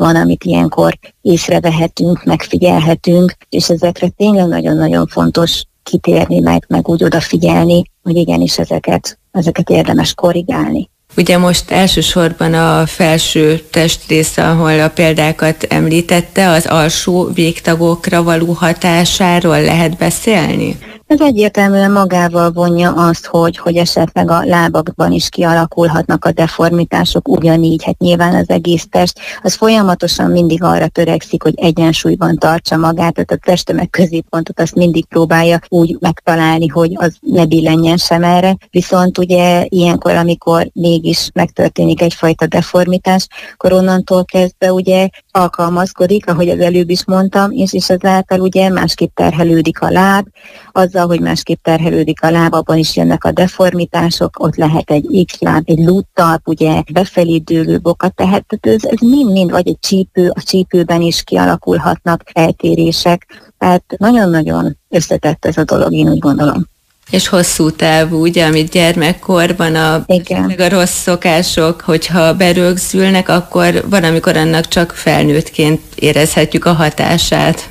van, amit ilyenkor észrevehetünk, megfigyelhetünk, és ezekre tényleg nagyon-nagyon fontos kitérni, meg úgy odafigyelni, hogy igenis ezeket érdemes korrigálni. Ugye most elsősorban a felső testrész, ahol a példákat említette, az alsó végtagokra való hatásáról lehet beszélni? Ez egyértelműen magával vonja azt, hogy esetleg a lábakban is kialakulhatnak a deformitások, ugyanígy, hát nyilván az egész test, az folyamatosan mindig arra törekszik, hogy egyensúlyban tartsa magát, tehát a testtömeg középpontot azt mindig próbálja úgy megtalálni, hogy az ne billenjen sem erre, viszont ugye ilyenkor, amikor mégis megtörténik egyfajta deformitás, akkor onnantól kezdve ugye alkalmazkodik, ahogy az előbb is mondtam, és ezáltal ugye másképp terhelődik a láb, azzal, hogy másképp terhelődik a láb, abban is jönnek a deformitások, ott lehet egy X-láb, egy lúttalp, ugye befelé dőlő boka, tehát ez mind-mind, vagy egy csípő, a csípőben is kialakulhatnak eltérések, tehát nagyon-nagyon összetett ez a dolog, én úgy gondolom. És hosszú távú, ugye, amit gyermekkorban a rossz szokások, hogyha berögzülnek, akkor van, amikor annak csak felnőttként érezhetjük a hatását.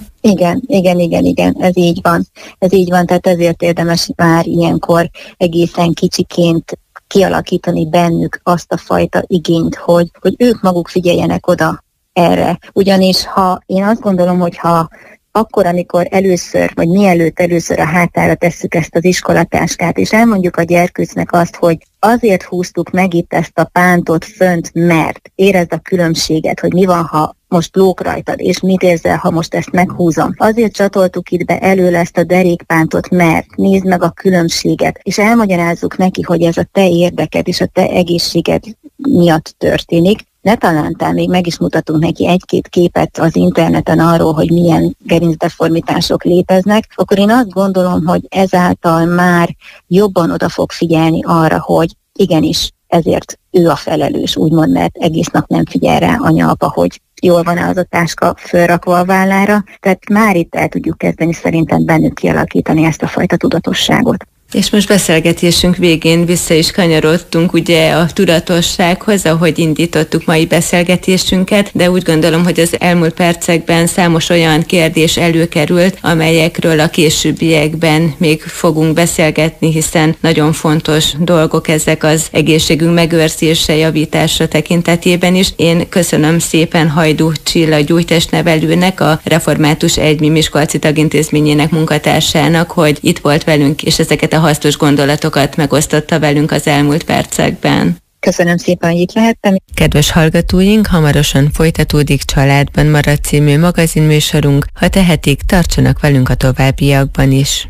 Igen, ez így van, tehát ezért érdemes már ilyenkor egészen kicsiként kialakítani bennük azt a fajta igényt, hogy ők maguk figyeljenek oda erre. Ugyanis én azt gondolom, hogy ha akkor, amikor először, vagy mielőtt először a hátára tesszük ezt az iskolatáskát, és elmondjuk a gyerkőcnek azt, hogy azért húztuk meg itt ezt a pántot fönt, mert érezd a különbséget, hogy mi van, ha most lóg rajtad, és mit érzel, ha most ezt meghúzom. Azért csatoltuk itt be elől ezt a derékpántot, mert nézd meg a különbséget, és elmagyarázzuk neki, hogy ez a te érdeked és a te egészséged miatt történik. Netalántán még meg is mutatunk neki egy-két képet az interneten arról, hogy milyen gerincdeformitások léteznek, akkor én azt gondolom, hogy ezáltal már jobban oda fog figyelni arra, hogy igenis ezért ő a felelős, úgymond, mert egész nap nem figyel rá anya-apa, hogy jól van-e az a táska fölrakva a vállára. Tehát már itt el tudjuk kezdeni szerintem bennük kialakítani ezt a fajta tudatosságot. És most beszélgetésünk végén vissza is kanyarodtunk ugye a tudatossághoz, ahogy indítottuk mai beszélgetésünket, de úgy gondolom, hogy az elmúlt percekben számos olyan kérdés előkerült, amelyekről a későbbiekben még fogunk beszélgetni, hiszen nagyon fontos dolgok ezek az egészségünk megőrzése, javítása tekintetében is. Én köszönöm szépen Hajdú Csilla gyógytestnevelőnek, a Református Egymi Miskolci Tagintézményének munkatársának, hogy itt volt velünk, és ezeket a hasznos gondolatokat megosztotta velünk az elmúlt percekben. Köszönöm szépen, hogy itt lehettem. Kedves hallgatóink, hamarosan folytatódik Családban marad című magazinműsorunk. Ha tehetik, tartsanak velünk a továbbiakban is.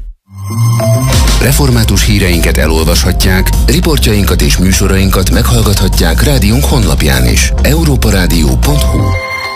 Református híreinket elolvashatják, riportjainkat és műsorainkat meghallgathatják rádiónk honlapján is. europaradio.hu